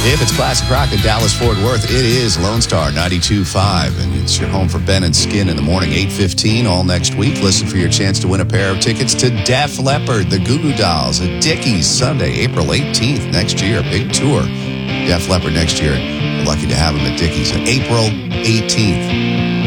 If it's classic rock in Dallas-Fort Worth, it is Lone Star 92.5, and it's your home for Ben and Skin in the morning, 8:15 all next week. Listen for your chance to win a pair of tickets to Def Leppard, the Goo Goo Dolls at Dickies Sunday, April 18th next year. Big tour. Def Leppard next year. We're lucky to have them at Dickies on April 18th.